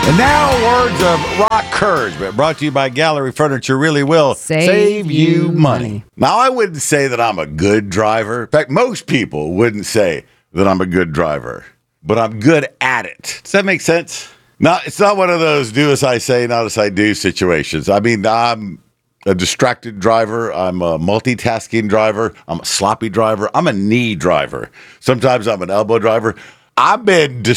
And now, words of rock encouragement brought to you by Gallery Furniture really will save you money. Now, I wouldn't say that I'm a good driver. In fact, most people wouldn't say that I'm a good driver, but I'm good at it. Does that make sense? No, it's not one of those do as I say, not as I do situations. I mean, I'm a distracted driver. I'm a multitasking driver. I'm a sloppy driver. I'm a knee driver. Sometimes I'm an elbow driver. I've been